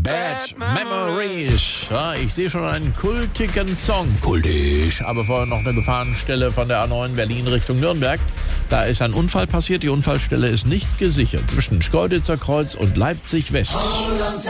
Bad Memories. Ja, ich sehe schon einen kultigen Song. Kultisch. Aber vorher noch eine Gefahrenstelle von der A9 Berlin Richtung Nürnberg. Da ist ein Unfall passiert. Die Unfallstelle ist nicht gesichert. Zwischen Schkeuditzer Kreuz und Leipzig West.